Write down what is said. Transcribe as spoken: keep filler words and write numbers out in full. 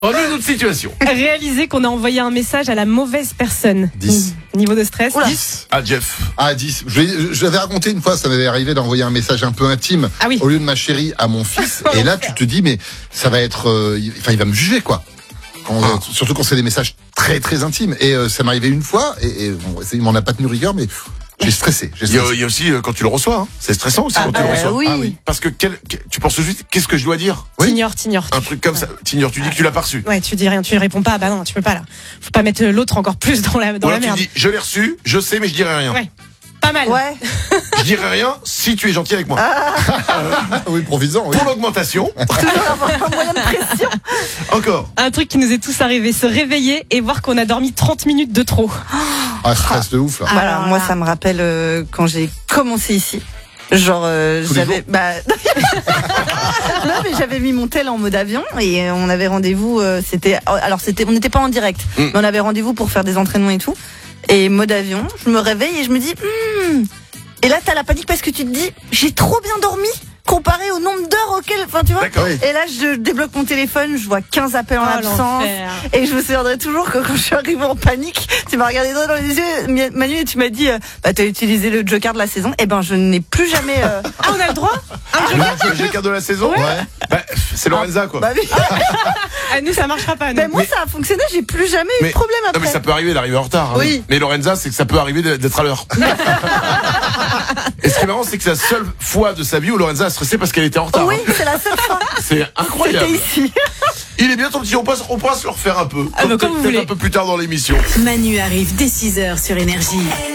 On a une autre situation. Réaliser qu'on a envoyé un message à la mauvaise personne. dix. Niveau de stress. dix. Ah, Jeff. Ah, dix. Je, l'ai- je l'avais raconté une fois, ça m'avait arrivé d'envoyer un message un peu intime Ah oui. au lieu de ma chérie à mon fils. Et là, tu te dis, mais ça va être, euh, il- enfin, il va me juger, quoi. Quand, euh, surtout quand c'est des messages très très intimes. Et euh, ça m'est arrivé une fois, et, et bon, il m'en a pas tenu rigueur, mais pff, j'ai stressé. J'ai Il y, a, stressé. il y a aussi euh, quand tu le reçois. Hein. C'est stressant aussi Ah, quand tu le euh, reçois. oui. Ah oui. Parce que quel, quel- tu penses juste, qu'est-ce que je dois dire? T'ignores, t'ignores. Un truc comme ça. T'ignores, tu dis que tu l'as pas reçu. Ouais, tu dis rien, tu réponds pas. Bah non, tu peux pas là. Faut pas mettre l'autre encore plus dans la dans Ou la alors tu merde. dis, je l'ai reçu, je sais, mais je dirai rien. Ouais. Pas mal. Ouais. Je dirai rien si tu es gentil avec moi. Ah oui, provisant, oui. Pour l'augmentation, Toujours avoir un moyen de pression. encore. Un truc qui nous est tous arrivé, se réveiller et voir qu'on a dormi trente minutes de trop. Ah, stress de ouf, là. Bah alors, Alors moi, là. ça me rappelle euh, quand j'ai commencé ici. Genre, euh, Tous les j'avais, jours bah, non, mais j'avais mis mon tel en mode avion et euh, on avait rendez-vous. euh, c'était, alors c'était, on n'était pas en direct, Mm. mais on avait rendez-vous pour faire des entraînements et tout. Et mode avion, je me réveille et je me dis, hmm. Et là, t'as la panique parce que tu te dis, j'ai trop bien dormi comparé au nombre d'heures auxquelles, enfin, tu vois. D'accord. Oui. Et là, je débloque mon téléphone, je vois quinze appels en Oh, absence. l'enfer. Et je me souviendrai toujours que quand je suis arrivée en panique, tu m'as regardé droit dans les yeux, Manu, et tu m'as dit, euh, bah, t'as utilisé le joker de la saison. Et ben, je n'ai plus jamais, euh, Ah, on a le droit. Un joker. Le joker de la saison. Ouais. Bah, c'est Lorenza quoi. bah oui. Ah, nous ça marchera pas. Nous. Ben, moi, ça a fonctionné, j'ai plus jamais eu Mais- de problème Non après. mais ça peut arriver d'arriver en retard. hein. Oui. Mais Lorenza, c'est que ça peut arriver d'être à l'heure. Et ce qui est marrant, c'est que c'est la seule fois de sa vie où Lorenza a stressé parce qu'elle était en retard. Oui, hein. c'est la seule fois. C'est C'était incroyable. ici. Il est bien ton petit, on, passe, on pourra se le refaire un peu. Ah, bah, comme vous Peut-être voulez. un peu plus tard dans l'émission. Manu arrive dès six heures sur Énergie.